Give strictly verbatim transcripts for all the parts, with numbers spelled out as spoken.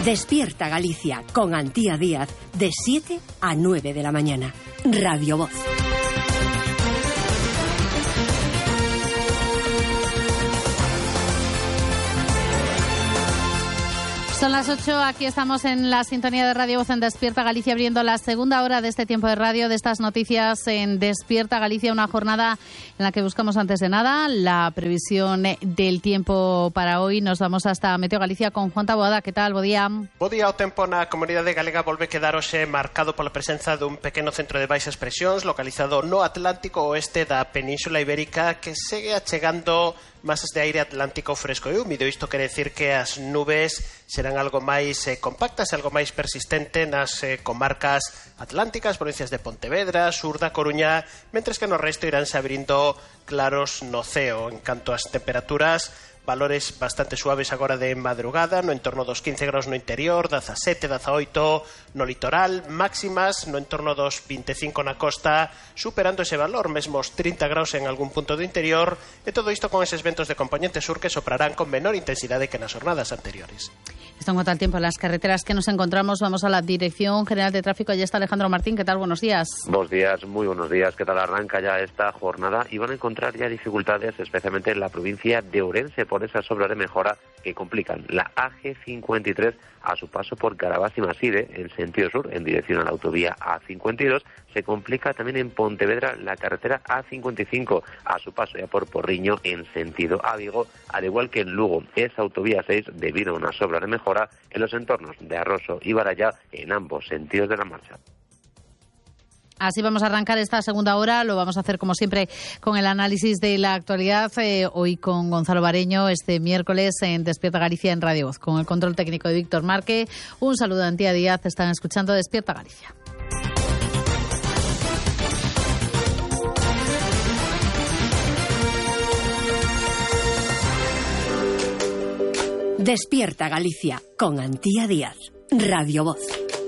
Despierta Galicia con Antía Díaz de siete a nueve de la mañana. Radio Voz. Son las ocho, aquí estamos en la sintonía de Radio Voz en Despierta Galicia, abriendo la segunda hora de este tiempo de radio, de estas noticias en Despierta Galicia, una jornada en la que buscamos antes de nada la previsión del tiempo para hoy. Nos vamos hasta Meteo Galicia con Juan Taboada. ¿Qué tal? Bo día. Bo día. O tempo na comunidade galega volve quedar hoxe marcado pola presenza dun pequeno centro de baixas presións localizado no Atlántico oeste da Península Ibérica que segue achegando masas de aire atlántico fresco e húmido. Isto quere decir que as nubes serán algo máis eh, compactas, algo máis persistente nas eh, comarcas atlánticas, provincias de Pontevedra, sur da Coruña, mentres que no resto iránse abrindo claros no ceo. En canto ás temperaturas, valores bastante suaves agora de madrugada, no entorno dos quince graus no interior, dezasete, dezaoito no litoral, máximas no entorno dos vinte e cinco na costa, superando ese valor, mesmo os trinta graus en algún punto do interior, e todo isto con eses ventos de componente sur que soprarán con menor intensidade que nas jornadas anteriores. Esto en cuanto al tiempo, en las carreteras que nos encontramos, vamos a la Dirección General de Tráfico. Allí está Alejandro Martín. ¿Qué tal? Buenos días. Buenos días, muy buenos días. ¿Qué tal? Arranca ya esta jornada y van a encontrar ya dificultades, especialmente en la provincia de Ourense, por esas obras de mejora que complican la A G cincuenta y tres a su paso por Carabás y Maside, en sentido sur, en dirección a la autovía A cincuenta y dos. Se complica también en Pontevedra la carretera A cincuenta y cinco, a su paso ya por Porriño, en sentido a Vigo, al igual que en Lugo, esa autovía seis, debido a unas obras de mejora en los entornos de Arroso y Baralla, en ambos sentidos de la marcha. Así vamos a arrancar esta segunda hora. Lo vamos a hacer, como siempre, con el análisis de la actualidad. Eh, hoy con Gonzalo Bareño, este miércoles en Despierta Galicia en Radio Voz, con el control técnico de Víctor Marque. Un saludo a Antía Díaz. Están escuchando Despierta Galicia. Despierta Galicia con Antía Díaz. Radio Voz.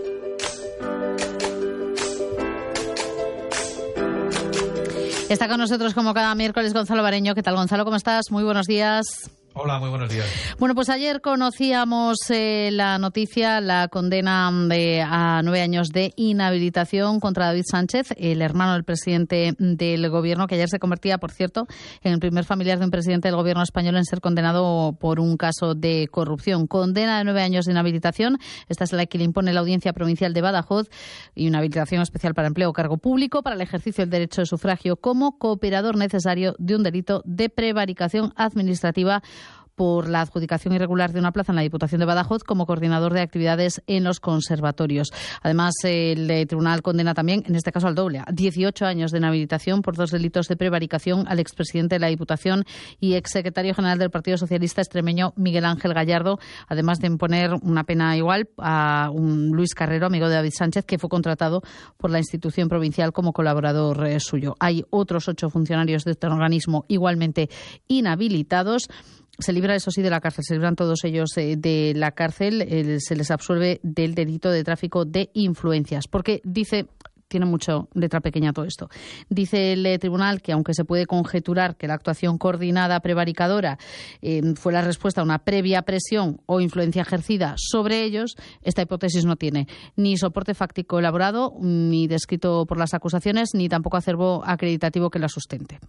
Está con nosotros como cada miércoles Gonzalo Bareño. ¿Qué tal, Gonzalo? ¿Cómo estás? Muy buenos días. Hola, muy buenos días. Bueno, pues ayer conocíamos eh, la noticia, la condena de, a nueve años de inhabilitación contra David Sánchez, el hermano del presidente del gobierno, que ayer se convertía, por cierto, en el primer familiar de un presidente del gobierno español en ser condenado por un caso de corrupción. Condena de nueve años de inhabilitación. Esta es la que le impone la Audiencia Provincial de Badajoz, y una habilitación especial para empleo o cargo público para el ejercicio del derecho de sufragio como cooperador necesario de un delito de prevaricación administrativa por la adjudicación irregular de una plaza en la Diputación de Badajoz como coordinador de actividades en los conservatorios. Además, el tribunal condena también, en este caso al doble, a dieciocho años de inhabilitación por dos delitos de prevaricación al expresidente de la Diputación y exsecretario general del Partido Socialista extremeño Miguel Ángel Gallardo, además de imponer una pena igual a un Luis Carrero, amigo de David Sánchez, que fue contratado por la institución provincial como colaborador eh, suyo. Hay otros ocho funcionarios de este organismo igualmente inhabilitados. Se libra, eso sí, de la cárcel. Se libran todos ellos eh, de la cárcel. Eh, se les absuelve del delito de tráfico de influencias. Porque dice, tiene mucho letra pequeña todo esto, dice el eh, tribunal que aunque se puede conjeturar que la actuación coordinada prevaricadora eh, fue la respuesta a una previa presión o influencia ejercida sobre ellos, esta hipótesis no tiene ni soporte fáctico elaborado, ni descrito por las acusaciones, ni tampoco acervo acreditativo que la sustente.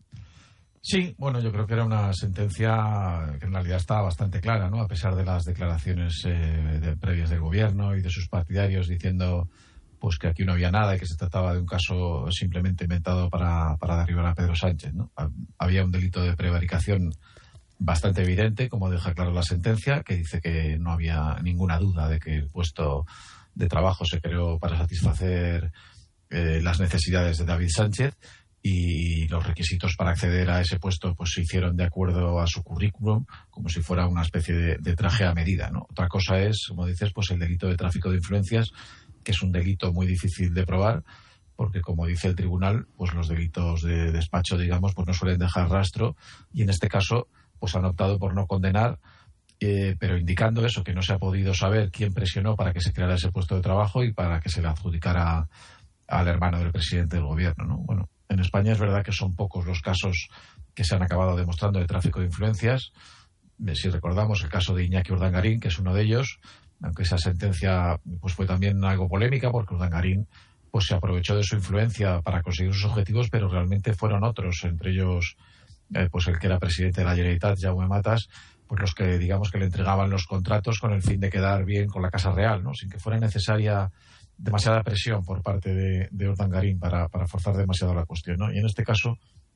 Sí, bueno, yo creo que era una sentencia que en realidad estaba bastante clara, ¿no? A pesar de las declaraciones eh, de, previas del gobierno y de sus partidarios diciendo pues que aquí no había nada y que se trataba de un caso simplemente inventado para, para derribar a Pedro Sánchez, ¿no? Había un delito de prevaricación bastante evidente, como deja claro la sentencia, que dice que no había ninguna duda de que el puesto de trabajo se creó para satisfacer eh, las necesidades de David Sánchez, y los requisitos para acceder a ese puesto pues se hicieron de acuerdo a su currículum, como si fuera una especie de, de traje a medida, ¿no? Otra cosa es, como dices, pues el delito de tráfico de influencias, que es un delito muy difícil de probar, porque como dice el tribunal, pues los delitos de despacho, digamos, pues no suelen dejar rastro, y en este caso pues han optado por no condenar, eh, pero indicando eso, que no se ha podido saber quién presionó para que se creara ese puesto de trabajo y para que se le adjudicara al hermano del presidente del gobierno, ¿no? Bueno, en España es verdad que son pocos los casos que se han acabado demostrando de tráfico de influencias. Si recordamos el caso de Iñaki Urdangarín, que es uno de ellos, aunque esa sentencia pues fue también algo polémica, porque Urdangarín pues se aprovechó de su influencia para conseguir sus objetivos, pero realmente fueron otros, entre ellos eh, pues el que era presidente de la Generalitat, Jaume Matas, pues los que digamos que le entregaban los contratos con el fin de quedar bien con la Casa Real, ¿no? Sin que fuera necesaria demasiada presión por parte de, de Urdangarín para, para forzar demasiado la cuestión, ¿no? Y en este caso,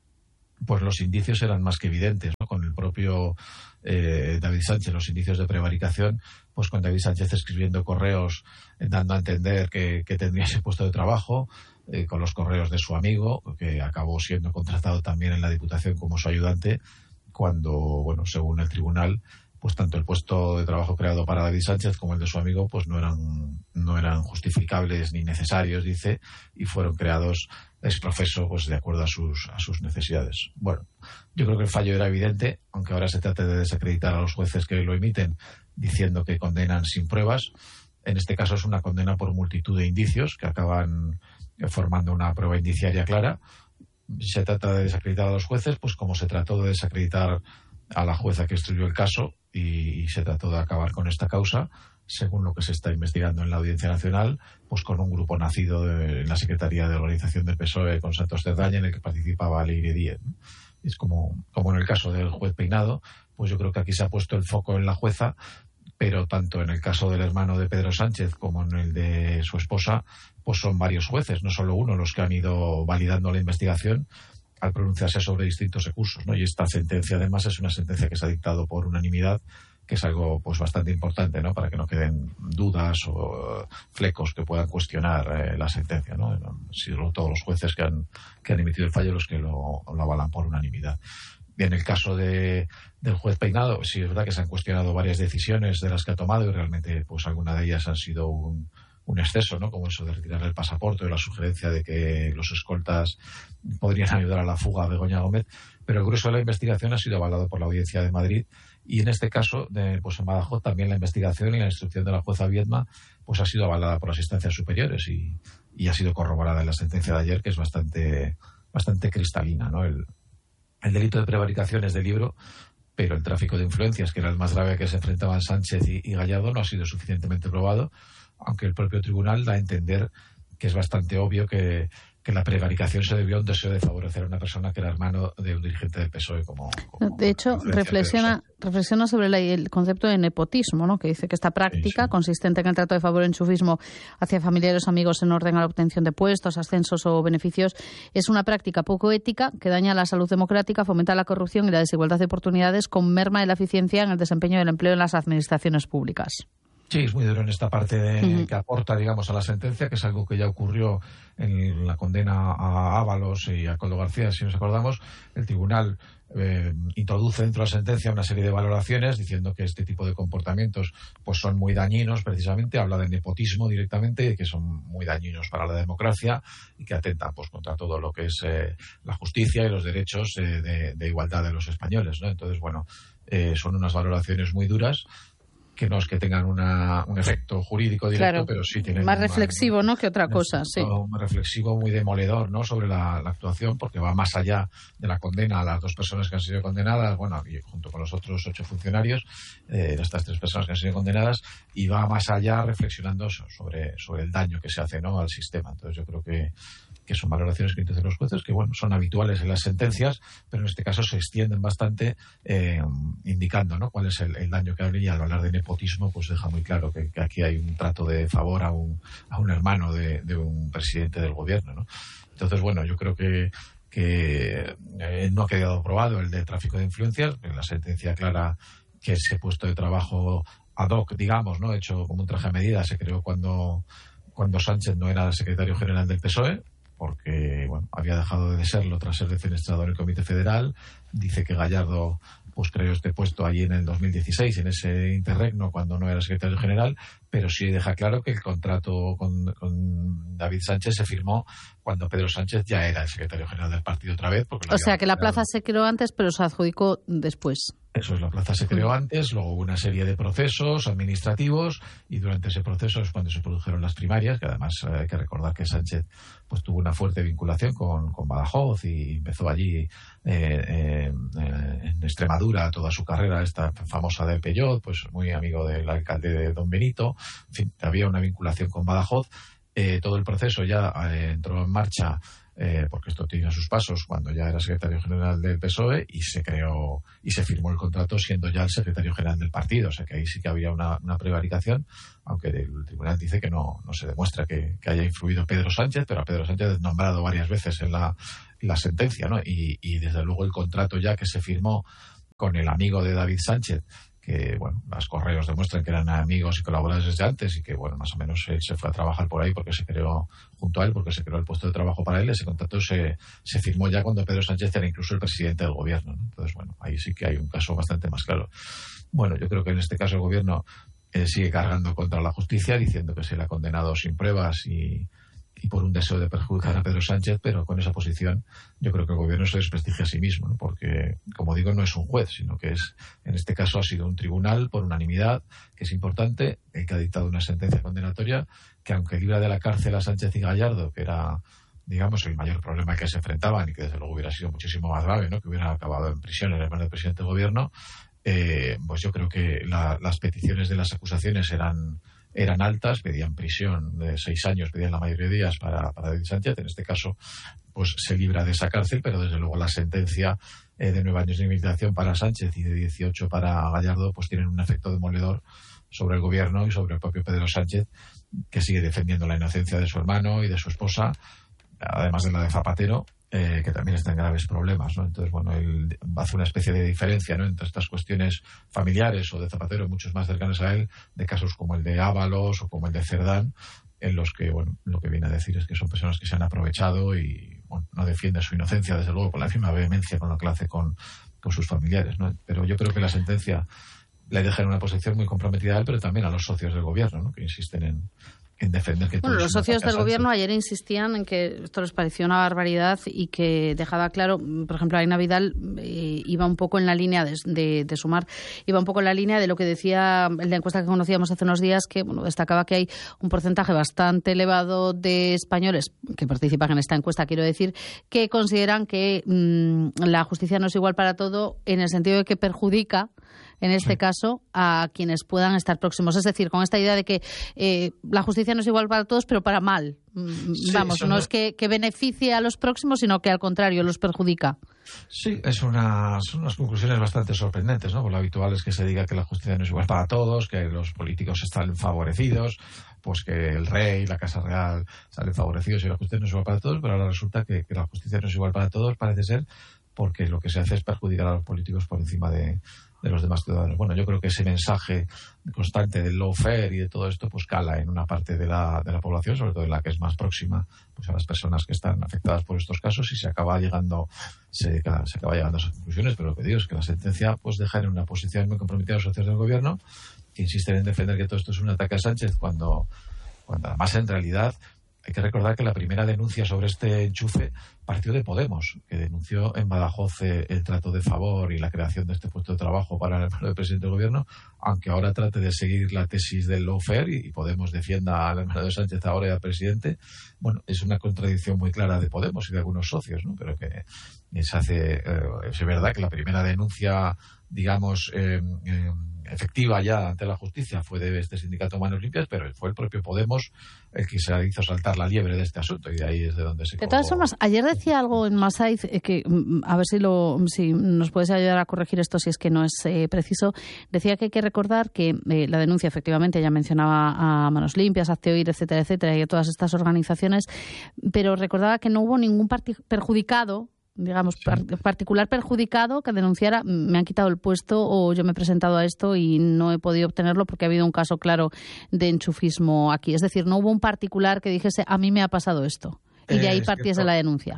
pues los indicios eran más que evidentes, ¿no? Con el propio eh, David Sánchez, los indicios de prevaricación, pues con David Sánchez escribiendo correos eh, dando a entender que, que tendría ese puesto de trabajo, eh, con los correos de su amigo, que acabó siendo contratado también en la Diputación como su ayudante, cuando, bueno, según el tribunal, pues tanto el puesto de trabajo creado para David Sánchez como el de su amigo pues no eran no eran justificables ni necesarios, dice, y fueron creados ex profeso pues de acuerdo a sus a sus necesidades. Bueno, yo creo que el fallo era evidente, aunque ahora se trate de desacreditar a los jueces que lo emiten diciendo que condenan sin pruebas. En este caso es una condena por multitud de indicios que acaban formando una prueba indiciaria clara. Si se trata de desacreditar a los jueces, pues como se trató de desacreditar a la jueza que instruyó el caso y, y se trató de acabar con esta causa, según lo que se está investigando en la Audiencia Nacional, pues con un grupo nacido de, en la Secretaría de Organización del P S O E con Santos Cerdaña, en el que participaba Leire Díez, ¿no? Es como, como en el caso del juez Peinado, pues yo creo que aquí se ha puesto el foco en la jueza, pero tanto en el caso del hermano de Pedro Sánchez como en el de su esposa, pues son varios jueces, no solo uno, los que han ido validando la investigación al pronunciarse sobre distintos recursos, ¿no? Y esta sentencia además es una sentencia que se ha dictado por unanimidad, que es algo pues bastante importante, ¿no? Para que no queden dudas o uh, flecos que puedan cuestionar eh, la sentencia, ¿no? Han sido todos los jueces que han, que han emitido el fallo los que lo, lo avalan por unanimidad. Y en el caso de, del juez Peinado, sí es verdad que se han cuestionado varias decisiones de las que ha tomado y realmente pues algunas de ellas han sido un, un exceso, ¿no? Como eso de retirarle el pasaporte o la sugerencia de que los escoltas podrían ayudar a la fuga a Begoña Gómez, pero el grueso de la investigación ha sido avalado por la Audiencia de Madrid y en este caso, de, pues en Badajoz también la investigación y la instrucción de la jueza Viedma pues ha sido avalada por las instancias superiores y, y ha sido corroborada en la sentencia de ayer, que es bastante, bastante cristalina, ¿no? El, El delito de prevaricación es de libro, pero el tráfico de influencias, que era el más grave que se enfrentaban Sánchez y, y Gallardo, no ha sido suficientemente probado, aunque el propio tribunal da a entender que es bastante obvio que, que la prevaricación se debió a un deseo de favorecer a una persona que era hermano de un dirigente del P S O E. Como, como de hecho, reflexiona, reflexiona sobre la, el concepto de nepotismo, ¿no? Que dice que esta práctica, sí, sí. consistente en el trato de favor o enchufismo hacia familiares o amigos en orden a la obtención de puestos, ascensos o beneficios, es una práctica poco ética que daña la salud democrática, fomenta la corrupción y la desigualdad de oportunidades, con merma de la eficiencia en el desempeño del empleo en las administraciones públicas. Sí, es muy duro en esta parte de, uh-huh. que aporta, digamos, a la sentencia, que es algo que ya ocurrió en la condena a Ábalos y a Coldo García, si nos acordamos. El tribunal eh, introduce dentro de la sentencia una serie de valoraciones diciendo que este tipo de comportamientos pues son muy dañinos, precisamente. Habla de nepotismo directamente, que son muy dañinos para la democracia y que atentan pues contra todo lo que es eh, la justicia y los derechos eh, de, de igualdad de los españoles, ¿no? Entonces, bueno, eh, son unas valoraciones muy duras, que no es que tengan una, un efecto jurídico directo, claro, pero sí tienen... Más reflexivo, ¿no?, que otra cosa, sí. Más reflexivo, muy demoledor, ¿no?, sobre la, la actuación, porque va más allá de la condena a las dos personas que han sido condenadas, bueno, y junto con los otros ocho funcionarios, eh, estas tres personas que han sido condenadas, y va más allá reflexionando sobre, sobre el daño que se hace, ¿no?, al sistema. Entonces yo creo que que son valoraciones que introducen los jueces, que bueno, son habituales en las sentencias, pero en este caso se extienden bastante, eh, indicando, ¿no?, cuál es el, el daño que habría. Y al hablar de nepotismo, pues deja muy claro que, que aquí hay un trato de favor a un, a un hermano de, de un presidente del gobierno, ¿no? Entonces, bueno, yo creo que que eh, no ha quedado probado el de tráfico de influencias. En la sentencia aclara que ese puesto de trabajo ad hoc, digamos, ¿no?, hecho como un traje a medida, se creó cuando, cuando Sánchez no era secretario general del P S O E, porque bueno, había dejado de serlo tras ser defenestrado en el Comité Federal. Dice que Gallardo pues creó este puesto allí en el dos mil dieciséis, en ese interregno, cuando no era secretario general, pero sí deja claro que el contrato con, con David Sánchez se firmó cuando Pedro Sánchez ya era el secretario general del partido otra vez. Porque o sea, que la plaza se creó antes, pero se adjudicó después. Eso es, la plaza se creó antes, luego hubo una serie de procesos administrativos y durante ese proceso es cuando se produjeron las primarias, que además eh, hay que recordar que Sánchez pues tuvo una fuerte vinculación con, con Badajoz y empezó allí eh, eh, en Extremadura toda su carrera, esta famosa del Peyot, pues muy amigo del alcalde de Don Benito, en fin, había una vinculación con Badajoz. Eh, todo el proceso ya eh, entró en marcha Eh, porque esto tiene sus pasos cuando ya era secretario general del P S O E y se creó y se firmó el contrato siendo ya el secretario general del partido, o sea que ahí sí que había una, una prevaricación, aunque el tribunal dice que no, no se demuestra que, que haya influido Pedro Sánchez, pero a Pedro Sánchez es nombrado varias veces en la, en la sentencia, ¿no? Y, y desde luego el contrato ya que se firmó con el amigo de David Sánchez, que bueno, los correos demuestran que eran amigos y colaboradores desde antes y que bueno, más o menos él se fue a trabajar por ahí porque se creó junto a él, porque se creó el puesto de trabajo para él. Ese contrato se, se firmó ya cuando Pedro Sánchez era incluso el presidente del gobierno, ¿no? Entonces bueno, ahí sí que hay un caso bastante más claro. Bueno, yo creo que en este caso el gobierno eh, sigue cargando contra la justicia diciendo que se le ha condenado sin pruebas y y por un deseo de perjudicar a Pedro Sánchez, pero con esa posición yo creo que el gobierno se desprestigia a sí mismo, ¿no? Porque, como digo, no es un juez, sino que es, en este caso ha sido un tribunal por unanimidad, que es importante, que ha dictado una sentencia condenatoria, que aunque libra de la cárcel a Sánchez y Gallardo, que era, digamos, el mayor problema que se enfrentaban y que desde luego hubiera sido muchísimo más grave, ¿no? Que hubiera acabado en prisión en el hermano del presidente del gobierno, eh, pues yo creo que la, las peticiones de las acusaciones eran eran altas, pedían prisión de seis años, pedían la mayoría de días para, para David Sánchez. En este caso, pues se libra de esa cárcel, pero desde luego la sentencia eh, de nueve años de inhabilitación para Sánchez y de dieciocho para Gallardo, pues tienen un efecto demoledor sobre el gobierno y sobre el propio Pedro Sánchez, que sigue defendiendo la inocencia de su hermano y de su esposa, además de la de Zapatero, eh, que también está en graves problemas, ¿no? Entonces, bueno, él hace una especie de diferencia, ¿no?, entre estas cuestiones familiares o de Zapatero, muchos más cercanos a él, de casos como el de Ábalos o como el de Cerdán, en los que, bueno, lo que viene a decir es que son personas que se han aprovechado y, bueno, no defiende su inocencia, desde luego, con la misma vehemencia con lo que lo hace con, con sus familiares, ¿no? Pero yo creo que la sentencia le deja en una posición muy comprometida a él, pero también a los socios del gobierno, ¿no?, que insisten en en defender que bueno, los socios del gobierno ayer insistían en que esto les pareció una barbaridad y que dejaba claro, por ejemplo, Aina Vidal eh, iba un poco en la línea de, de, de Sumar, iba un poco en la línea de lo que decía en la encuesta que conocíamos hace unos días, que bueno, destacaba que hay un porcentaje bastante elevado de españoles que participan en esta encuesta, quiero decir, que consideran que mmm, la justicia no es igual para todo, en el sentido de que perjudica, en este sí. caso, a quienes puedan estar próximos. Es decir, con esta idea de que eh, la justicia no es igual para todos, pero para mal. Sí, Vamos, no, no es que, que beneficie a los próximos, sino que al contrario, los perjudica. Sí, es una, son unas conclusiones bastante sorprendentes, ¿no? Pues lo habitual es que se diga que la justicia no es igual para todos, que los políticos están favorecidos, pues que el rey, la Casa Real salen favorecidos y la justicia no es igual para todos, pero ahora resulta que, que la justicia no es igual para todos, parece ser, porque lo que se hace es perjudicar a los políticos por encima de, de los demás ciudadanos. Bueno, yo creo que ese mensaje constante del lawfare y de todo esto pues cala en una parte de la, de la población, sobre todo en la que es más próxima pues a las personas que están afectadas por estos casos, y se acaba llegando se, se acaba llegando a esas conclusiones. Pero lo que digo es que la sentencia pues deja en una posición muy comprometida a los socios del gobierno, que insisten en defender que todo esto es un ataque a Sánchez, cuando, cuando además en realidad hay que recordar que la primera denuncia sobre este enchufe partió de Podemos, que denunció en Badajoz el trato de favor y la creación de este puesto de trabajo para el hermano del presidente del gobierno, aunque ahora trate de seguir la tesis del lawfare y Podemos defienda al hermano de Sánchez ahora y al presidente. Bueno, es una contradicción muy clara de Podemos y de algunos socios, ¿no? Pero que se hace, eh, es verdad que la primera denuncia, digamos, eh, eh, efectiva ya ante la justicia fue de este sindicato Manos Limpias, pero fue el propio Podemos el que se hizo saltar la liebre de este asunto, y de ahí es de donde se... De todas formas, ayer decía algo en Masaiz eh, que, a ver si lo si nos puedes ayudar a corregir esto si es que no es eh, preciso. Decía que hay que recordar que eh, la denuncia, efectivamente, ya mencionaba a Manos Limpias, Hazte Oír, etcétera, etcétera, y a todas estas organizaciones, pero recordaba que no hubo ningún perjudicado, digamos, sí. par- particular perjudicado que denunciara, me han quitado el puesto o yo me he presentado a esto y no he podido obtenerlo porque ha habido un caso claro de enchufismo aquí. Es decir, no hubo un particular que dijese, a mí me ha pasado esto, y de ahí eh, partiese la denuncia.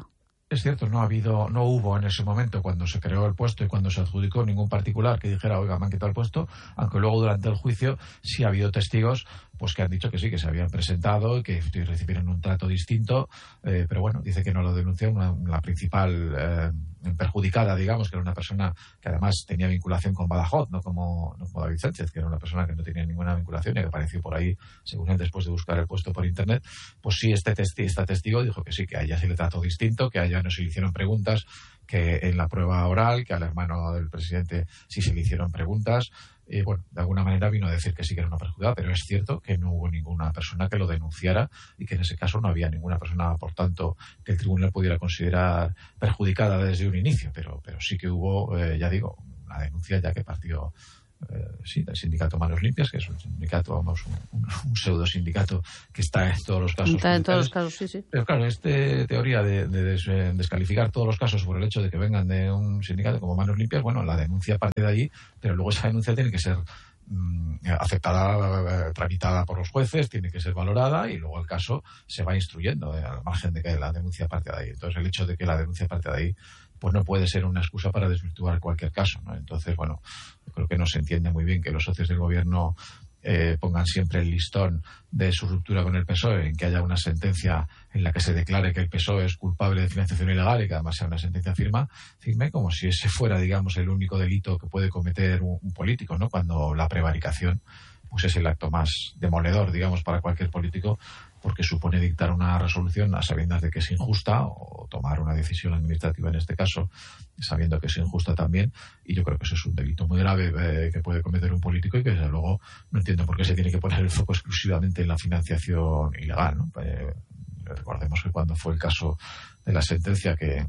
Es cierto, no ha habido, no hubo en ese momento, cuando se creó el puesto y cuando se adjudicó, ningún particular que dijera, oiga, me han quitado el puesto, aunque luego durante el juicio sí ha habido testigos pues que han dicho que sí, que se habían presentado y que recibieron un trato distinto, eh, pero bueno, dice que no lo denunció. Una, la principal eh, perjudicada, digamos, que era una persona que además tenía vinculación con Badajoz, no como, no como David Sánchez, que era una persona que no tenía ninguna vinculación y que apareció por ahí, según él, después de buscar el puesto por internet. Pues sí, este, testi este testigo dijo que sí, que a ella se le trató distinto, que a ella no se le hicieron preguntas, que en la prueba oral, que al hermano del presidente sí se le hicieron preguntas. Y bueno, de alguna manera vino a decir que sí que era una perjudicada, pero es cierto que no hubo ninguna persona que lo denunciara y que en ese caso no había ninguna persona, por tanto, que el tribunal pudiera considerar perjudicada desde un inicio, pero, pero sí que hubo, eh, ya digo, una denuncia ya que partió eh, sí, del sindicato Manos Limpias, que es un sindicato, vamos, un, un, un pseudo sindicato que está en todos los casos. Está en todos los casos, sí, sí. Pero claro, esta teoría de, de des, descalificar todos los casos por el hecho de que vengan de un sindicato como Manos Limpias, bueno, la denuncia parte de allí, pero luego esa denuncia tiene que ser mmm, aceptada, tramitada por los jueces, tiene que ser valorada y luego el caso se va instruyendo, eh, al margen de que la denuncia parte de ahí. Entonces, el hecho de que la denuncia parte de ahí pues no puede ser una excusa para desvirtuar cualquier caso, ¿no? Entonces, bueno, creo que no se entiende muy bien que los socios del gobierno eh, pongan siempre el listón de su ruptura con el P S O E, en que haya una sentencia en la que se declare que el P S O E es culpable de financiación ilegal y que además sea una sentencia firme, firme como si ese fuera, digamos, el único delito que puede cometer un, un político, ¿no? Cuando la prevaricación pues es el acto más demoledor, digamos, para cualquier político, porque supone dictar una resolución a sabiendas de que es injusta o tomar una decisión administrativa en este caso sabiendo que es injusta también, y yo creo que eso es un delito muy grave eh, que puede cometer un político y que desde luego no entiendo por qué se tiene que poner el foco exclusivamente en la financiación ilegal, ¿no? Eh, recordemos que cuando fue el caso de la sentencia que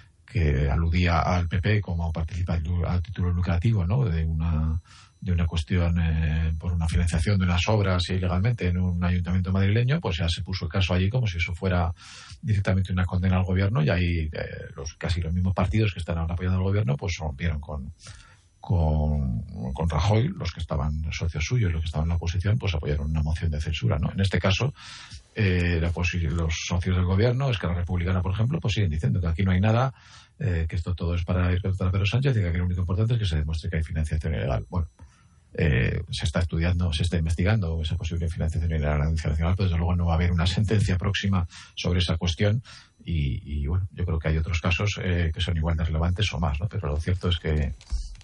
que aludía al P P como participar al título lucrativo, ¿no? de una de una cuestión eh, por una financiación de unas obras ilegalmente en un ayuntamiento madrileño, pues ya se puso el caso allí como si eso fuera directamente una condena al gobierno, y ahí eh, los casi los mismos partidos que están ahora apoyando al gobierno pues rompieron con con, con Rajoy, los que estaban socios suyos, los que estaban en la oposición, pues apoyaron una moción de censura, ¿no? En este caso, eh, la los socios del gobierno, Esquerra Republicana, por ejemplo, pues siguen diciendo que aquí no hay nada, eh, que esto todo es para ir contra Pedro Sánchez y que aquí lo único importante es que se demuestre que hay financiación ilegal. Bueno, eh, se está estudiando, se está investigando esa posible financiación ilegal a la Audiencia Nacional, pero desde luego no va a haber una sentencia próxima sobre esa cuestión y, y bueno, yo creo que hay otros casos eh, que son igual de relevantes o más, ¿no? Pero lo cierto es que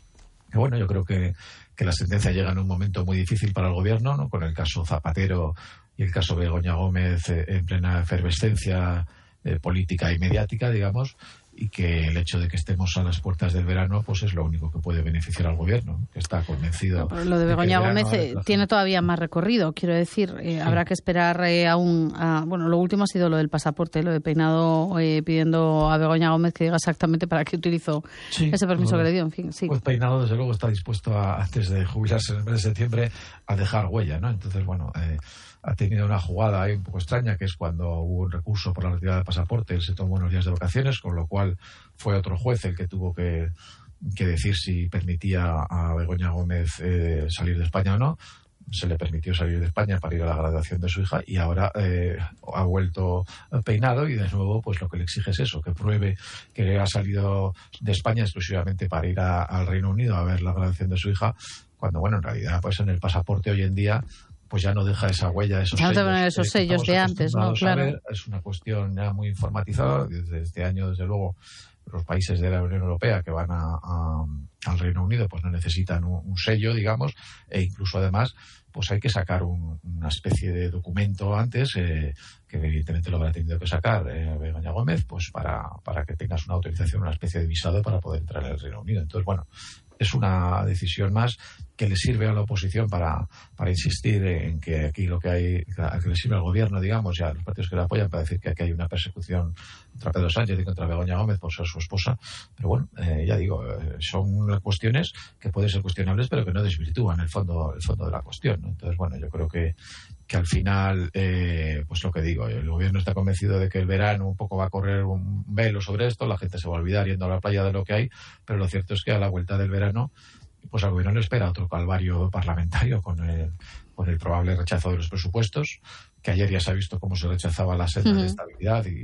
Que bueno, yo creo que, que la sentencia llega en un momento muy difícil para el gobierno, ¿no? Con el caso Zapatero y el caso Begoña Gómez eh, en plena efervescencia eh, política y mediática, digamos, y que el hecho de que estemos a las puertas del verano pues es lo único que puede beneficiar al gobierno, ¿no? Que está convencido. No, lo de Begoña de Gómez eh, tiene todavía más recorrido, quiero decir, eh, sí. Habrá que esperar eh, aún a, bueno, lo último ha sido lo del pasaporte, lo de Peinado eh, pidiendo a Begoña Gómez que diga exactamente para qué utilizó sí, ese permiso no, que le dio, en fin, sí. Pues Peinado desde luego está dispuesto a, antes de jubilarse en el mes de septiembre, a dejar huella, ¿no? Entonces, bueno, eh, ha tenido una jugada ahí un poco extraña, que es cuando hubo un recurso por la retirada del pasaporte, él se tomó unos días de vacaciones, con lo cual fue otro juez el que tuvo que, que decir si permitía a Begoña Gómez eh, salir de España o no. Se le permitió salir de España para ir a la graduación de su hija y ahora eh, ha vuelto Peinado y de nuevo pues lo que le exige es eso, que pruebe que ha salido de España exclusivamente para ir a, al Reino Unido a ver la graduación de su hija, cuando bueno, en realidad pues en el pasaporte hoy en día pues ya no deja esa huella, esos ya no sellos, te ponen esos sellos de antes, ¿no? Claro. Ver, es una cuestión ya muy informatizada. Desde este año, desde luego, los países de la Unión Europea que van a, a, al Reino Unido pues no necesitan un, un sello, digamos, e incluso además pues hay que sacar un, una especie de documento antes, eh, que evidentemente lo habrá tenido que sacar eh, Begoña Gómez, pues para, para que tengas una autorización, una especie de visado para poder entrar al Reino Unido. Entonces, bueno, es una decisión más que le sirve a la oposición para, para insistir en que aquí lo que hay, que le sirve al gobierno, digamos, y a los partidos que le apoyan para decir que aquí hay una persecución contra Pedro Sánchez y contra Begoña Gómez por ser su esposa. Pero bueno, eh, ya digo, eh, son cuestiones que pueden ser cuestionables, pero que no desvirtúan el fondo, el fondo de la cuestión, ¿no? Entonces, bueno, yo creo que, que al final, eh, pues lo que digo, el gobierno está convencido de que el verano un poco va a correr un velo sobre esto, la gente se va a olvidar yendo a la playa de lo que hay, pero lo cierto es que a la vuelta del verano pues al gobierno le espera otro calvario parlamentario con el, con el probable rechazo de los presupuestos, que ayer ya se ha visto cómo se rechazaba la senda uh-huh. de estabilidad y,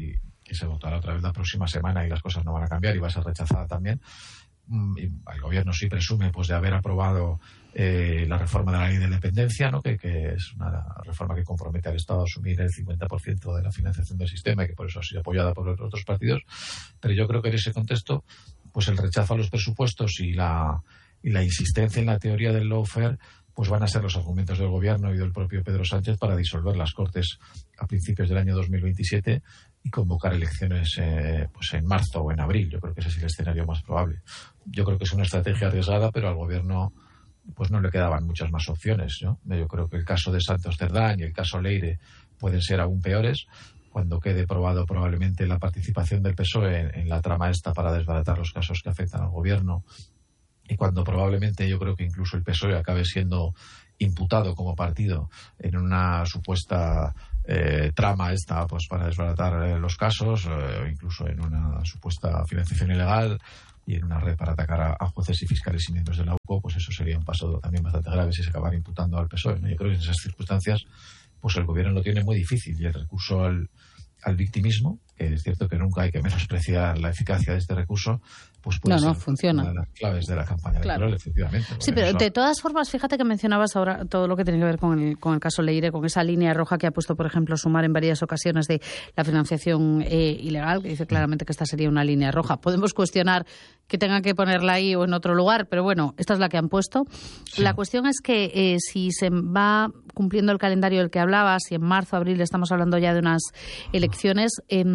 que se votará otra vez la próxima semana y las cosas no van a cambiar y va a ser rechazada también. Y el gobierno sí presume pues de haber aprobado eh, la reforma de la ley de dependencia, ¿no? que, que es una reforma que compromete al Estado a asumir el cincuenta por ciento de la financiación del sistema y que por eso ha sido apoyada por los otros partidos. Pero yo creo que en ese contexto pues el rechazo a los presupuestos y la, y la insistencia en la teoría del lawfare pues van a ser los argumentos del gobierno y del propio Pedro Sánchez para disolver las Cortes a principios del año dos mil veintisiete y convocar elecciones eh, pues en marzo o en abril. Yo creo que ese es el escenario más probable. Yo creo que es una estrategia arriesgada, pero al gobierno pues no le quedaban muchas más opciones, ¿no? Yo creo que el caso de Santos Cerdán y el caso Leire pueden ser aún peores cuando quede probado probablemente la participación del P S O E en, en la trama esta para desbaratar los casos que afectan al gobierno, y cuando probablemente yo creo que incluso el P S O E acabe siendo imputado como partido en una supuesta eh, trama esta pues para desbaratar eh, los casos, eh, incluso en una supuesta financiación ilegal y en una red para atacar a, a jueces y fiscales y miembros de la U C O, pues eso sería un paso también bastante grave si se acabara imputando al P S O E, ¿no? Yo creo que en esas circunstancias pues el gobierno lo tiene muy difícil, y el recurso al, al victimismo, que es cierto que nunca hay que menospreciar la eficacia de este recurso, pues puede no, ser no, funciona. una de las claves de la campaña electoral, claro. Efectivamente. Sí, pero eso... de todas formas, fíjate que mencionabas ahora todo lo que tiene que ver con el, con el caso Leire, con esa línea roja que ha puesto, por ejemplo, Sumar en varias ocasiones de la financiación eh, ilegal, que dice claramente que esta sería una línea roja. Podemos cuestionar que tengan que ponerla ahí o en otro lugar, pero bueno, esta es la que han puesto. Sí. La cuestión es que eh, si se va cumpliendo el calendario del que hablabas, si en marzo, abril estamos hablando ya de unas elecciones, eh,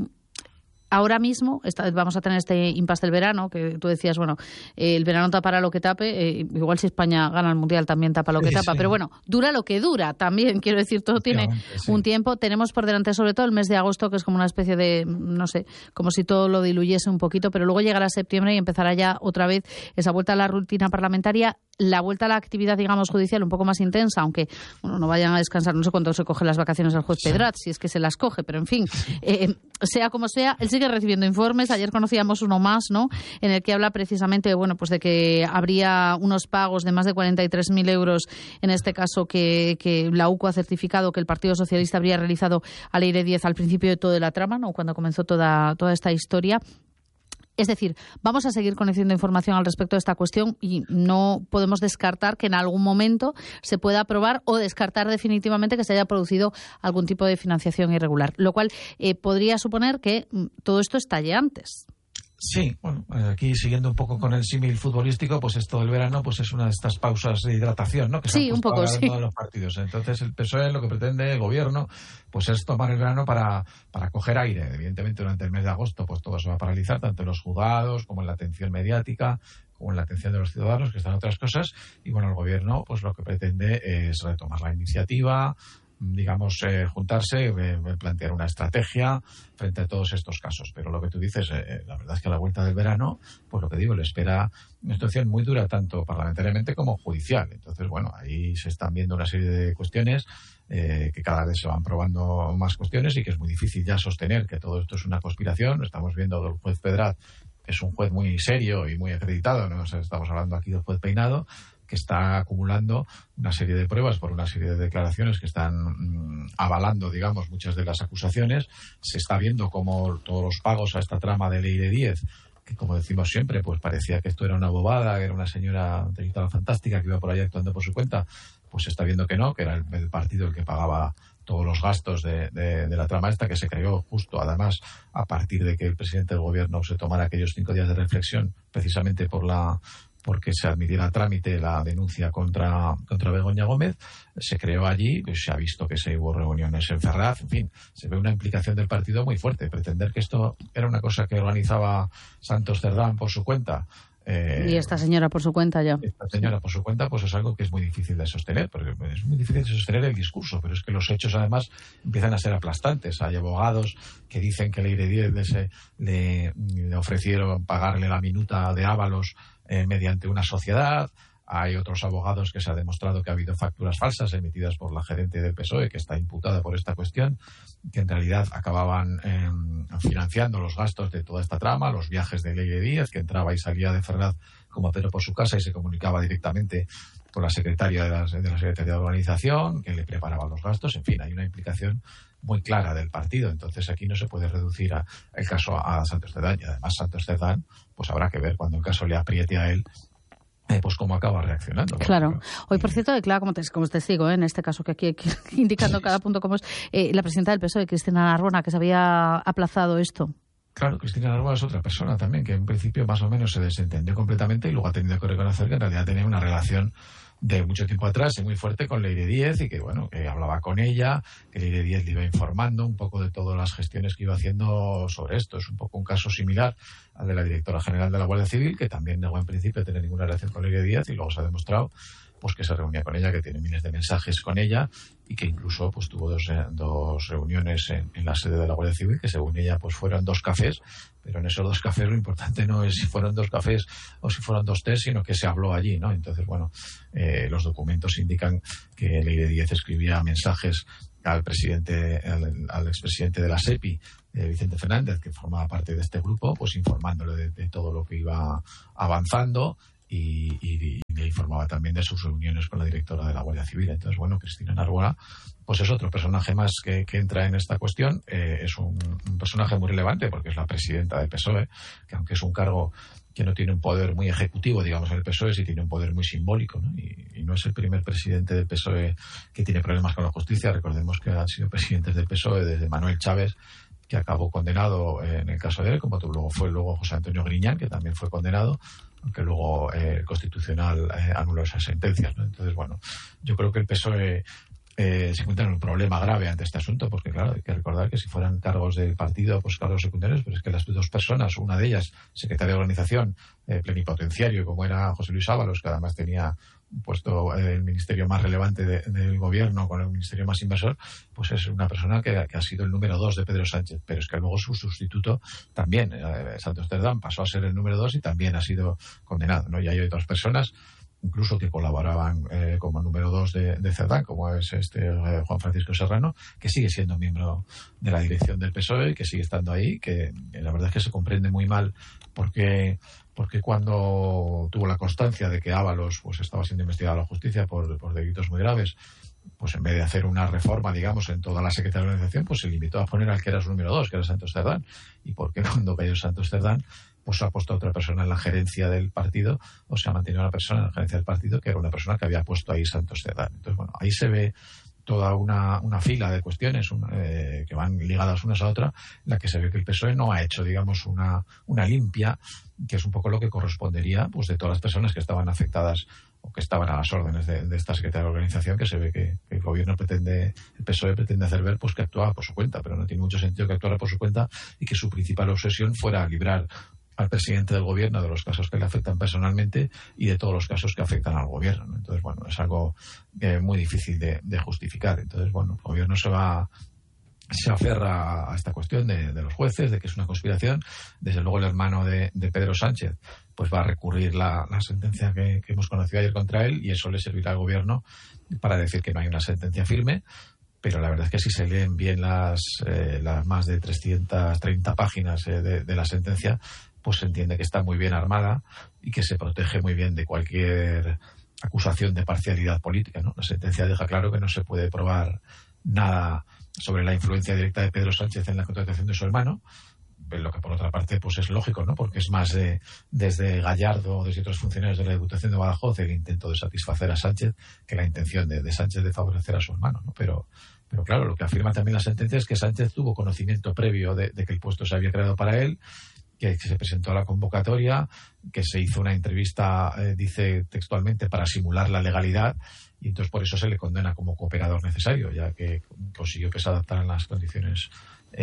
ahora mismo está, vamos a tener este impasse del verano, que tú decías, bueno, eh, el verano tapará lo que tape, eh, igual si España gana el Mundial también tapa lo que sí, tapa, sí. Pero bueno, dura lo que dura también, quiero decir, todo tiene sí. un tiempo. Tenemos por delante sobre todo el mes de agosto, que es como una especie de, no sé, como si todo lo diluyese un poquito, pero luego llegará septiembre y empezará ya otra vez esa vuelta a la rutina parlamentaria, la vuelta a la actividad, digamos, judicial un poco más intensa, aunque bueno, no vayan a descansar, no sé cuánto se coge las vacaciones del juez sí. Pedrat, si es que se las coge, pero en fin, eh, sea como sea, él sigue recibiendo informes. Ayer conocíamos uno más, ¿no?, en el que habla precisamente, bueno, pues de que habría unos pagos de más de cuarenta y tres mil euros, en este caso que, que la U C O ha certificado que el Partido Socialista habría realizado a Leire Díez al principio de toda la trama, ¿no?, cuando comenzó toda, toda esta historia. Es decir, vamos a seguir conociendo información al respecto de esta cuestión y no podemos descartar que en algún momento se pueda aprobar o descartar definitivamente que se haya producido algún tipo de financiación irregular, lo cual eh, podría suponer que todo esto estalle antes. Sí, bueno, aquí siguiendo un poco con el símil futbolístico, pues esto del verano pues es una de estas pausas de hidratación, ¿no?, que sí, se han un poco, sí. de los partidos. Entonces el P S O E lo que pretende, el gobierno, pues es tomar el verano para, para coger aire. Evidentemente durante el mes de agosto pues todo se va a paralizar, tanto en los juzgados como en la atención mediática, como en la atención de los ciudadanos, que están otras cosas. Y bueno, el gobierno pues lo que pretende es retomar la iniciativa, digamos, eh, juntarse, eh, plantear una estrategia frente a todos estos casos. Pero lo que tú dices, eh, la verdad es que a la vuelta del verano, pues lo que digo, le espera una situación muy dura, tanto parlamentariamente como judicial. Entonces, bueno, ahí se están viendo una serie de cuestiones eh, que cada vez se van probando más cuestiones y que es muy difícil ya sostener que todo esto es una conspiración. Estamos viendo del juez Pedrat, que es un juez muy serio y muy acreditado, ¿no? O sea, estamos hablando aquí del juez Peinado, que está acumulando una serie de pruebas por una serie de declaraciones que están mmm, avalando, digamos, muchas de las acusaciones. Se está viendo cómo todos los pagos a esta trama de Leire Díez, que como decimos siempre, pues parecía que esto era una bobada, que era una señora digital fantástica que iba por ahí actuando por su cuenta, pues se está viendo que no, que era el, el partido el que pagaba todos los gastos de, de, de la trama esta, que se creó justo, además, a partir de que el presidente del gobierno se tomara aquellos cinco días de reflexión, precisamente por la porque se admitiera a trámite la denuncia contra, contra Begoña Gómez. Se creó allí, pues se ha visto que se hubo reuniones en Ferraz, en fin, se ve una implicación del partido muy fuerte. Pretender que esto era una cosa que organizaba Santos Cerdán por su cuenta, Eh, y esta señora por su cuenta ya. Esta señora por su cuenta, pues es algo que es muy difícil de sostener, porque es muy difícil de sostener el discurso, pero es que los hechos además empiezan a ser aplastantes. Hay abogados que dicen que Leire Díez le, le, le ofrecieron pagarle la minuta de Ábalos eh, mediante una sociedad. Hay otros abogados que se ha demostrado que ha habido facturas falsas emitidas por la gerente del P S O E, que está imputada por esta cuestión, que en realidad acababan eh, financiando los gastos de toda esta trama, los viajes de Leire Díez, que entraba y salía de Ferraz como Pedro por su casa y se comunicaba directamente con la secretaria de la, de la Secretaría de Organización, que le preparaba los gastos. En fin, hay una implicación muy clara del partido. Entonces aquí no se puede reducir a, el caso a, a Santos Cerdán. Y además Santos Cerdán, pues habrá que ver cuando el caso le apriete a él, Eh, pues cómo acaba reaccionando. Claro. Hoy, por cierto, declara como, te, como testigo, ¿eh? En este caso que aquí, aquí indicando cada punto como es, eh, la presidenta del P S O E, Cristina Narbona, que se había aplazado esto. Claro, Cristina Narbona es otra persona también, que en principio más o menos se desentendió completamente y luego ha tenido que reconocer que en realidad tenía una relación de mucho tiempo atrás y muy fuerte con Leire Díez, y que bueno, que hablaba con ella, que Leire Díez le iba informando un poco de todas las gestiones que iba haciendo sobre esto. Es un poco un caso similar al de la directora general de la Guardia Civil, que también negó en principio tener ninguna relación con Leire Díez, y luego se ha demostrado pues que se reunía con ella, que tiene miles de mensajes con ella, y que incluso pues tuvo dos, dos reuniones en, en la sede de la Guardia Civil, que según ella pues fueron dos cafés, pero en esos dos cafés lo importante no es si fueron dos cafés o si fueron dos tés, sino que se habló allí, ¿no? Entonces, bueno, eh, los documentos indican que Leire Díez escribía mensajes al presidente, al, al expresidente de la SEPI, eh, Vicente Fernández, que formaba parte de este grupo, pues informándole de, de todo lo que iba avanzando. Y, y, y le informaba también de sus reuniones con la directora de la Guardia Civil. Entonces, bueno, Cristina Narbona pues es otro personaje más que, que entra en esta cuestión. Eh, es un, un personaje muy relevante porque es la presidenta del P S O E, que aunque es un cargo que no tiene un poder muy ejecutivo, digamos, en el P S O E, sí tiene un poder muy simbólico, ¿no? Y, y no es el primer presidente del P S O E que tiene problemas con la justicia. Recordemos que han sido presidentes del P S O E desde Manuel Chávez, que acabó condenado en el caso de él, como luego fue luego José Antonio Griñán, que también fue condenado, aunque luego eh, el Constitucional eh, anuló esas sentencias, ¿no? Entonces, bueno, yo creo que el P S O E eh, se encuentra en un problema grave ante este asunto, porque claro, hay que recordar que si fueran cargos del partido, pues cargos secundarios, pero es que las dos personas, una de ellas, secretaria de Organización, eh, plenipotenciario, como era José Luis Ábalos, que además tenía puesto el ministerio más relevante de, del gobierno con el ministerio más inversor, pues es una persona que, que ha sido el número dos de Pedro Sánchez, pero es que luego su sustituto también, eh, Santos Cerdán, pasó a ser el número dos y también ha sido condenado, ¿no? Y hay otras personas incluso que colaboraban eh, como número dos de, de Cerdán, como es este eh, Juan Francisco Serrano, que sigue siendo miembro de la dirección del P S O E, que sigue estando ahí, que eh, la verdad es que se comprende muy mal porque porque cuando tuvo la constancia de que Ábalos pues estaba siendo investigado a la justicia por, por delitos muy graves, pues en vez de hacer una reforma, digamos, en toda la Secretaría de Organización, pues se limitó a poner al que era su número dos, que era Santos Cerdán. ¿Y por qué cuando cayó Santos Cerdán, pues se ha puesto a otra persona en la gerencia del partido, o se ha mantenido a una persona en la gerencia del partido, que era una persona que había puesto ahí Santos Cerdán? Entonces, bueno, ahí se ve toda una, una fila de cuestiones una, eh, que van ligadas unas a otras, en la que se ve que el P S O E no ha hecho, digamos, una, una limpia, que es un poco lo que correspondería pues de todas las personas que estaban afectadas o que estaban a las órdenes de, de esta Secretaría de Organización, que se ve que, que el gobierno pretende, el P S O E pretende hacer ver pues que actuaba por su cuenta, pero no tiene mucho sentido que actuara por su cuenta y que su principal obsesión fuera librar al presidente del gobierno de los casos que le afectan personalmente y de todos los casos que afectan al gobierno, ¿no? Entonces, bueno, es algo eh, muy difícil de, de justificar. Entonces, bueno, el gobierno se va se aferra a esta cuestión de, de los jueces, de que es una conspiración. Desde luego el hermano de, de Pedro Sánchez pues va a recurrir la, la sentencia que, que hemos conocido ayer contra él, y eso le servirá al gobierno para decir que no hay una sentencia firme. Pero la verdad es que si se leen bien las, eh, las más de trescientas treinta páginas eh, de, de la sentencia, pues se entiende que está muy bien armada y que se protege muy bien de cualquier acusación de parcialidad política, ¿no? La sentencia deja claro que no se puede probar nada sobre la influencia directa de Pedro Sánchez en la contratación de su hermano, lo que por otra parte pues es lógico, ¿no? Porque es más eh, desde Gallardo o desde otros funcionarios de la Diputación de Badajoz el intento de satisfacer a Sánchez que la intención de, de Sánchez de favorecer a su hermano, ¿no? Pero, pero claro, lo que afirma también la sentencia es que Sánchez tuvo conocimiento previo de, de que el puesto se había creado para él, que se presentó a la convocatoria, que se hizo una entrevista, eh, dice textualmente, para simular la legalidad, y entonces por eso se le condena como cooperador necesario, ya que consiguió que se adaptaran las condiciones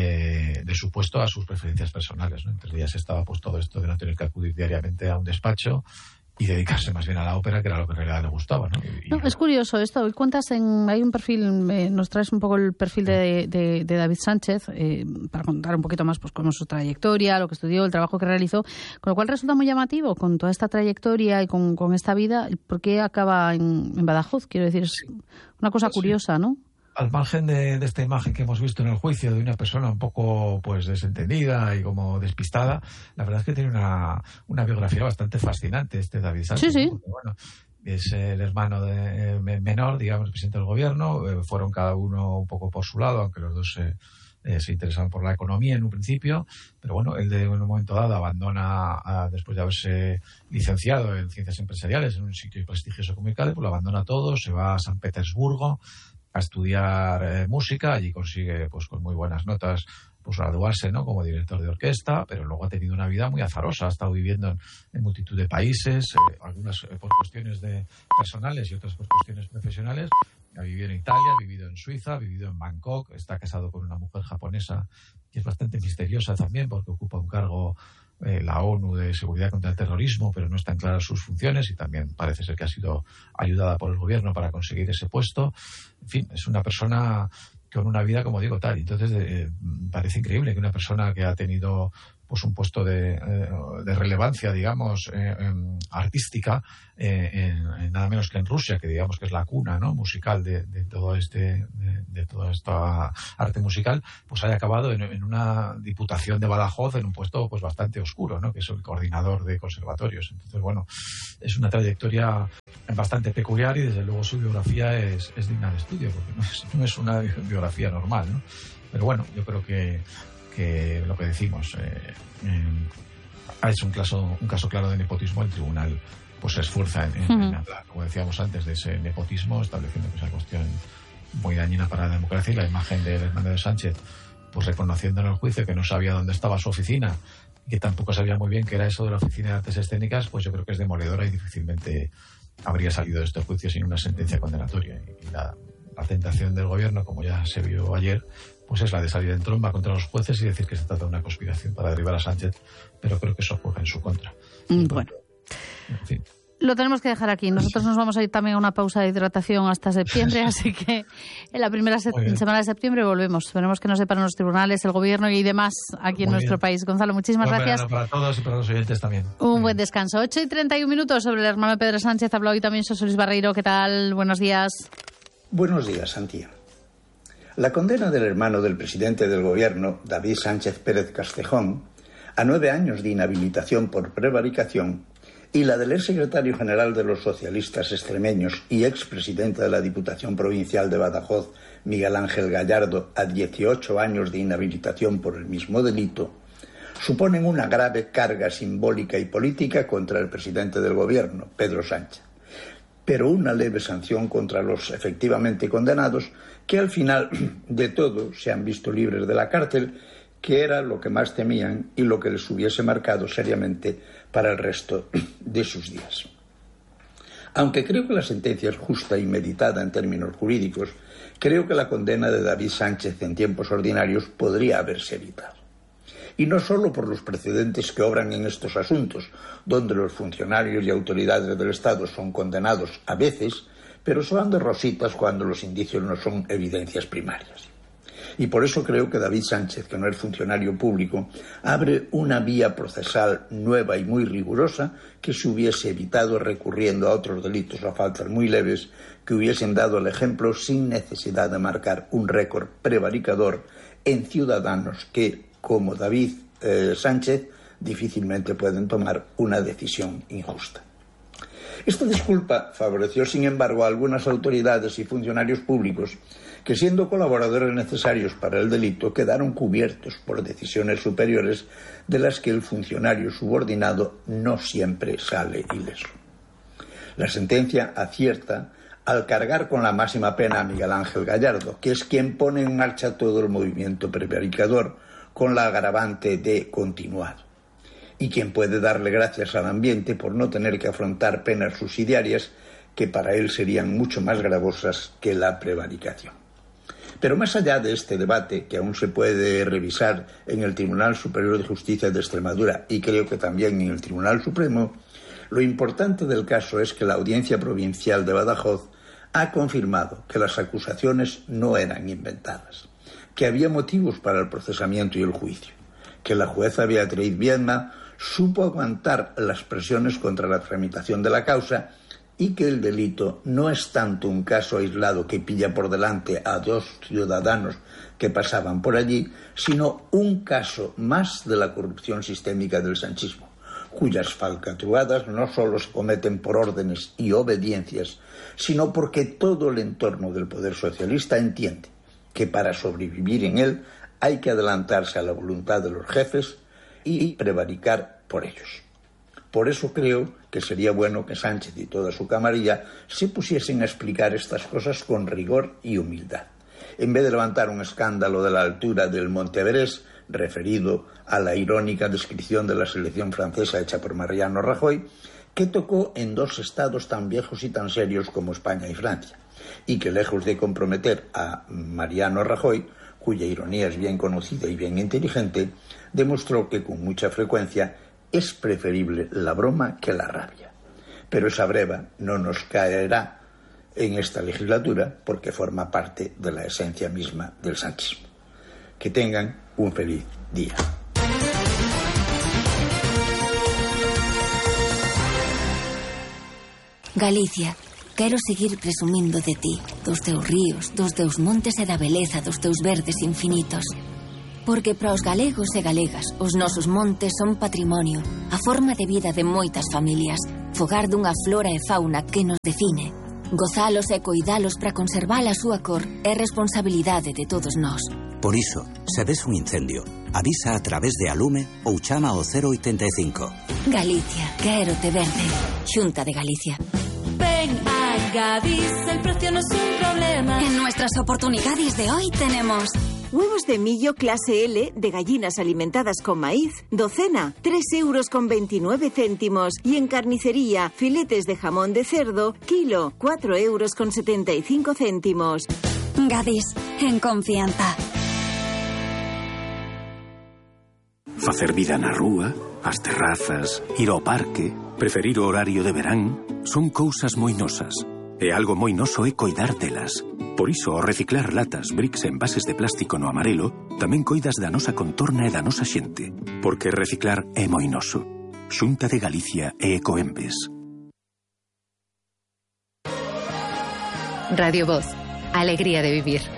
eh, de su puesto a sus preferencias personales, ¿no? Entre ellas estaba pues todo esto de no tener que acudir diariamente a un despacho y dedicarse más bien a la ópera, que era lo que en realidad le gustaba, ¿no? Y, no, y... Es curioso esto. Hoy cuentas en... Hay un perfil, eh, nos traes un poco el perfil de, de, de David Sánchez, eh, para contar un poquito más pues cómo es su trayectoria, lo que estudió, el trabajo que realizó, con lo cual resulta muy llamativo, con toda esta trayectoria y con, con esta vida, ¿por qué acaba en, en Badajoz? Quiero decir, es una cosa curiosa, sí, ¿no? Al margen de, de esta imagen que hemos visto en el juicio de una persona un poco pues desentendida y como despistada, la verdad es que tiene una, una biografía bastante fascinante este David Sánchez. Sí, sí. Porque, bueno, es el hermano de, eh, menor, digamos, presidente del gobierno. Eh, fueron cada uno un poco por su lado, aunque los dos eh, eh, se interesaban por la economía en un principio. Pero bueno, él de en un momento dado abandona, a, después de haberse licenciado en ciencias empresariales en un sitio prestigioso como Icade, pues lo abandona todo, se va a San Petersburgo a estudiar eh, música. Allí consigue, pues con muy buenas notas, pues graduarse, ¿no?, como director de orquesta, pero luego ha tenido una vida muy azarosa. Ha estado viviendo en, en multitud de países, eh, algunas eh, por cuestiones de personales y otras por cuestiones profesionales. Ha vivido en Italia, ha vivido en Suiza, ha vivido en Bangkok, está casado con una mujer japonesa que es bastante misteriosa también porque ocupa un cargo eh, la ONU de seguridad contra el terrorismo, pero no están claras sus funciones y también parece ser que ha sido ayudada por el gobierno para conseguir ese puesto. En fin, es una persona con una vida, como digo, tal. Entonces, eh, parece increíble que una persona que ha tenido pues un puesto de, eh, de relevancia, digamos, eh, eh, artística, eh, en, en nada menos que en Rusia, que digamos que es la cuna, ¿no?, musical de, de todo este, de, de toda esta arte musical, pues haya acabado en, en una diputación de Badajoz, en un puesto pues bastante oscuro, ¿no?, que es el coordinador de conservatorios. Entonces, bueno, es una trayectoria bastante peculiar y desde luego su biografía es, es digna de estudio, porque no es, no es una biografía normal, ¿no? Pero bueno, yo creo que que lo que decimos, eh, eh, es un caso, un caso claro de nepotismo. El tribunal pues se esfuerza en, en, uh-huh. en hablar, como decíamos antes, de ese nepotismo, estableciendo que es una cuestión muy dañina para la democracia, y la imagen del hermano de Sánchez, pues reconociendo en el juicio que no sabía dónde estaba su oficina y que tampoco sabía muy bien qué era eso de la Oficina de Artes Escénicas, pues yo creo que es demoledora y difícilmente habría salido de este juicio sin una sentencia condenatoria. Y la, la tentación del gobierno, como ya se vio ayer, pues es la de salir en tromba contra los jueces y decir que se trata de una conspiración para derribar a Sánchez, pero creo que eso juega en su contra. Bueno, en fin. Lo tenemos que dejar aquí. Nosotros nos vamos a ir también a una pausa de hidratación hasta septiembre, así que en la primera se- semana de septiembre volvemos. Veremos qué nos separan los tribunales, el gobierno y demás aquí en Muy nuestro bien. país. Gonzalo, muchísimas Buen gracias. Para todos y para los oyentes también. Un buen descanso. ocho y treinta y un minutos sobre el hermano de Pedro Sánchez. Habla hoy también José Luis Barreiro. ¿Qué tal? Buenos días. Buenos días, Santiago. La condena del hermano del presidente del gobierno, David Sánchez Pérez Castejón, a nueve años de inhabilitación por prevaricación, y la del exsecretario general de los socialistas extremeños y expresidente de la Diputación Provincial de Badajoz, Miguel Ángel Gallardo, a dieciocho años de inhabilitación por el mismo delito, suponen una grave carga simbólica y política contra el presidente del gobierno, Pedro Sánchez, pero una leve sanción contra los efectivamente condenados, que al final de todo se han visto libres de la cárcel, que era lo que más temían y lo que les hubiese marcado seriamente para el resto de sus días. Aunque creo que la sentencia es justa y meditada en términos jurídicos, creo que la condena de David Sánchez en tiempos ordinarios podría haberse evitado. Y no solo por los precedentes que obran en estos asuntos, donde los funcionarios y autoridades del Estado son condenados a veces, pero se van de rositas cuando los indicios no son evidencias primarias. Y por eso creo que David Sánchez, que no es funcionario público, abre una vía procesal nueva y muy rigurosa que se hubiese evitado recurriendo a otros delitos o a faltas muy leves que hubiesen dado el ejemplo sin necesidad de marcar un récord prevaricador en ciudadanos que, como David eh, Sánchez, difícilmente pueden tomar una decisión injusta. Esta disculpa favoreció, sin embargo, a algunas autoridades y funcionarios públicos que, siendo colaboradores necesarios para el delito, quedaron cubiertos por decisiones superiores de las que el funcionario subordinado no siempre sale ileso. La sentencia acierta al cargar con la máxima pena a Miguel Ángel Gallardo, que es quien pone en marcha todo el movimiento prevaricador, con la agravante de continuado, y quien puede darle gracias al ambiente por no tener que afrontar penas subsidiarias que para él serían mucho más gravosas que la prevaricación. Pero más allá de este debate, que aún se puede revisar en el Tribunal Superior de Justicia de Extremadura y creo que también en el Tribunal Supremo, lo importante del caso es que la Audiencia Provincial de Badajoz ha confirmado que las acusaciones no eran inventadas, que había motivos para el procesamiento y el juicio, que la jueza Beatriz Viedma supo aguantar las presiones contra la tramitación de la causa y que el delito no es tanto un caso aislado que pilla por delante a dos ciudadanos que pasaban por allí, sino un caso más de la corrupción sistémica del sanchismo, cuyas falcatruadas no solo se cometen por órdenes y obediencias, sino porque todo el entorno del poder socialista entiende que para sobrevivir en él hay que adelantarse a la voluntad de los jefes y prevaricar por ellos. Por eso creo que sería bueno que Sánchez y toda su camarilla se pusiesen a explicar estas cosas con rigor y humildad, en vez de levantar un escándalo de la altura del Monte Everest, referido a la irónica descripción de la selección francesa hecha por Mariano Rajoy, que tocó en dos estados tan viejos y tan serios como España y Francia, y que lejos de comprometer a Mariano Rajoy, cuya ironía es bien conocida y bien inteligente, demostró que con mucha frecuencia es preferible la broma que la rabia. Pero esa breva no nos caerá en esta legislatura porque forma parte de la esencia misma del sanchismo. Que tengan un feliz día. Galicia, quero seguir presumindo de ti, dos teus ríos, dos teus montes e da beleza dos teus verdes infinitos. Porque para os galegos e galegas, os nosos montes son patrimonio, a forma de vida de moitas familias, fogar dunha flora e fauna que nos define. Gozalos e coidalos para conservar a súa cor é responsabilidade de todos nós. Por iso, se ves un incendio, avisa a través de Alume ou chama ao cero oitenta e cinco. Galicia, quero te verde. Xunta de Galicia. Ven a Gadis, el precio no es un problema. En nuestras oportunidades de hoy tenemos huevos de millo clase L de gallinas alimentadas con maíz, docena, tres euros con veintinueve céntimos. Y en carnicería, filetes de jamón de cerdo, kilo, cuatro euros con setenta y cinco céntimos. Gadis, en confianza. Facer vida na rúa, as terrazas, ir ao parque, preferir o horario de verán, son cousas moi nosas. E algo moi noso é coidar delas. Por iso, ao reciclar latas, bricks e envases de plástico no amarelo, tamén coidas da nosa contorna e da nosa xente. Porque reciclar é moi noso. Xunta de Galicia e Ecoembes. Radio Voz. Alegría de vivir.